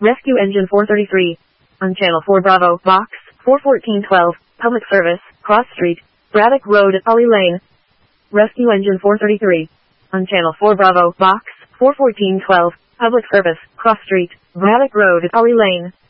Rescue Engine 433. On Channel 4 Bravo, Box 41412, Public Service, Cross Street, Braddock Road, Ollie Lane. Rescue Engine 433. On Channel 4 Bravo, Box 41412, Public Service, Cross Street, Braddock Road, Ollie Lane.